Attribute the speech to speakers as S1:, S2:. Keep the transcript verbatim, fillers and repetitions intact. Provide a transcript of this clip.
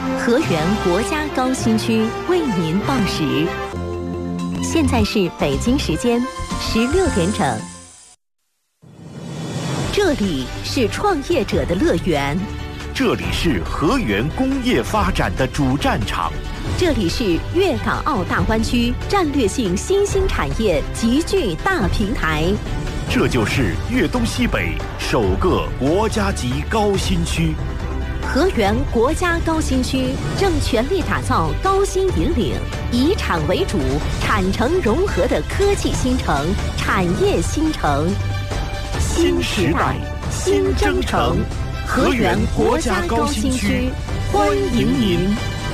S1: 河源国家高新区为您报时，现在是北京时间十六点整。这里是创业者的乐园，
S2: 这里是河源工业发展的主战场，
S1: 这里是粤港澳大湾区战略性新兴产业集聚大平台，
S2: 这就是粤东西北首个国家级高新区。
S1: 河源国家高新区正全力打造高新引领、以产为主、产城融合的科技新城、产业新城。
S2: 新时代新征程，河源国家高新区，欢迎您。